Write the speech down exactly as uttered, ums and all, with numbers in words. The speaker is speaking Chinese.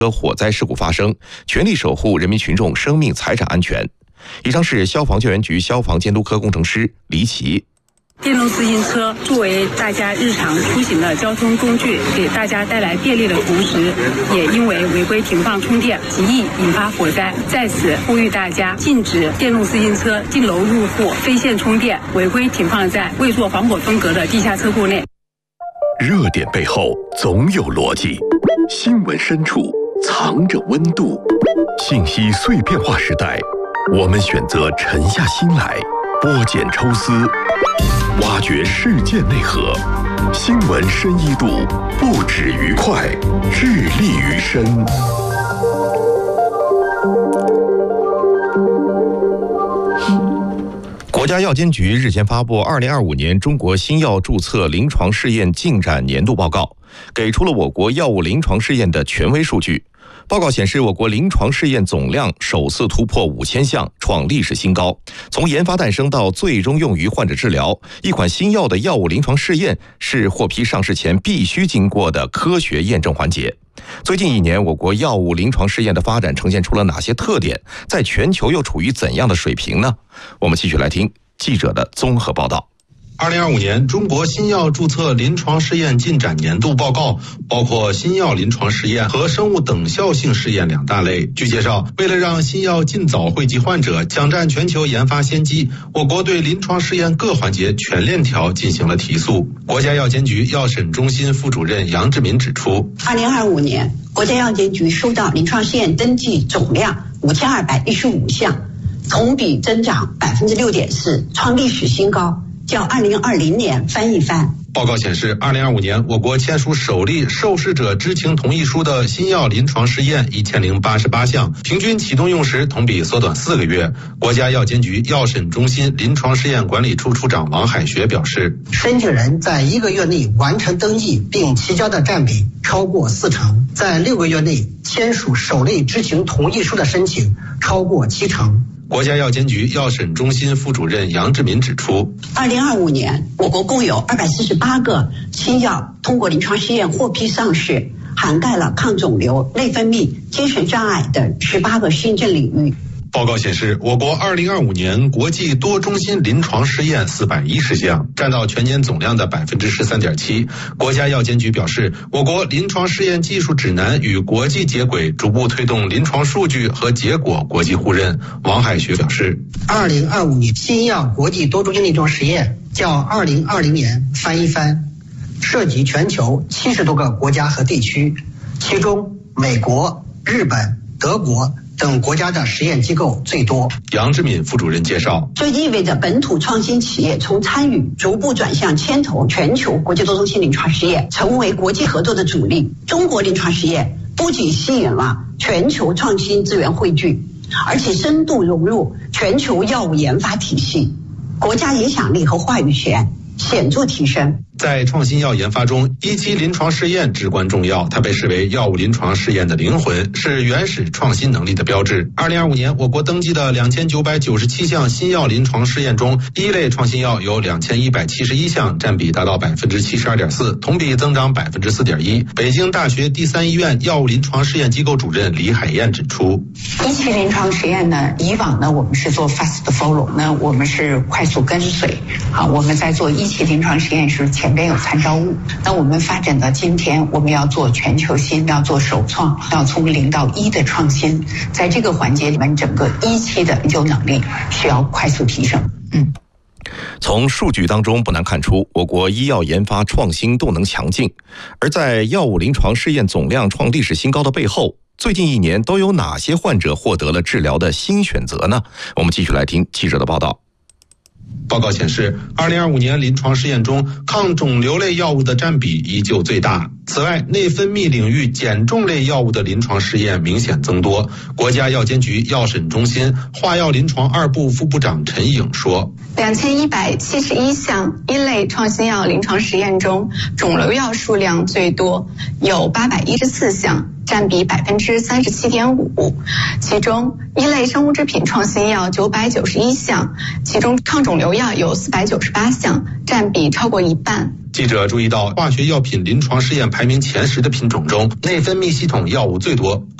火灾事故发生，全力守护人民群众生命财产安全。以上是消防救援局消防监督科工程师黎琦。 电动自行车作为大家日常出行的交通工具，给大家带来便利的同时，也因为违规停放充电，极易引发火灾。在此呼吁大家禁止电动自行车进楼入户、非线充电，违规停放在未做防火分隔的地下车库内。 热点背后总有逻辑，新闻深处藏着温度。信息碎片化时代，我们选择沉下心来，剥茧抽丝，挖掘事件内核。新闻深一度，不止于快，致力于深。 国家药监局日前发布二零二五年中国新药注册临床试验进展年度报告，给出了我国药物临床试验的权威数据。报告显示，我国临床试验总量首次突破五千项，创历史新高。从研发诞生到最终用于患者治疗，一款新药的药物临床试验是获批上市前必须经过的科学验证环节。最近一年，我国药物临床试验的发展呈现出了哪些特点？在全球又处于怎样的水平呢？我们继续来听记者的综合报道。 二零二五年中国新药注册临床试验进展年度报告包括新药临床试验和生物等效性试验两大类。据介绍，为了让新药尽早惠及患者，抢占全球研发先机，我国对临床试验各环节全链条进行了提速。国家药监局药审中心副主任杨志民指出， 二零二五年国家药监局收到临床试验登记总量五千二百一十五项，同比增长百分之六点四，创历史新高，较二零二零年翻一番。 报告显示，二零二五年我国签署首例受试者知情同意书的新药临床试验一千零八十八项，平均启动用时同比缩短四个月。国家药监局药审中心临床试验管理处处长王海学表示， 申请人在一个月内完成登记并提交的占比超过四成，在六个月内签署首例知情同意书的申请超过七成。 国家药监局药审中心副主任杨志民指出， 二零二五年我国共有二百四十八个新药通过临床试验获批上市，涵盖了抗肿瘤、内分泌、精神障碍等十八个新政领域。 报告显示，我国二零二五年国际多中心临床试验四百一十项，占到全年总量的 百分之十三点七。国家药监局表示，我国临床试验技术指南与国际接轨，逐步推动临床数据和结果国际互认。王海学表示， 二零二五年新药国际多中心临床实验较二零二零年翻一番，涉及全球七十多个国家和地区，其中美国、日本、德国等国家的实验机构最多。 杨志敏副主任介绍， 这意味着本土创新企业从参与逐步转向牵头全球国际多中心临床试验，成为国际合作的主力。中国临床试验不仅吸引了全球创新资源汇聚，而且深度融入全球药物研发体系，国家影响力和话语权显著提升。 在创新药研发中，一期临床试验至关重要，它被视为药物临床试验的灵魂，是原始创新能力的标志。二零二五年，我国登记的两千九百九十七项新药临床试验中，一类创新药有两千一百七十一项，占比达到百分之七十二点四，同比增长百分之四点一。北京大学第三医院药物临床试验机构主任李海燕指出， 一期临床实验呢，以往呢我们是做 fast follow， 那我们是快速跟随啊，我们在做一期临床实验时前边有参照物。那我们发展到今天，我们要做全球新，要做首创，要从零到一的创新，在这个环节里面，整个一期的研究能力需要快速提升。嗯。 从数据当中不难看出，我国医药研发创新动能强劲。而在药物临床试验总量创历史新高的背后，最近一年都有哪些患者获得了治疗的新选择呢？我们继续来听记者的报道。 报告显示，二零二五年临床试验中，抗肿瘤类药物的占比依旧最大。此外，内分泌领域减重类药物的临床试验明显增多。国家药监局药审中心化药临床二部副部长陈颖说， 两千一百七十一项一类创新药临床实验中，肿瘤药数量最多，有八百一十四项， 占比百分之三十七点五。其中一类生物制品创新药九百九十一项，其中抗肿瘤药有四百九十八项，占比超过一半。 记者注意到，化学药品临床试验排名前十的品种中，内分泌系统药物最多。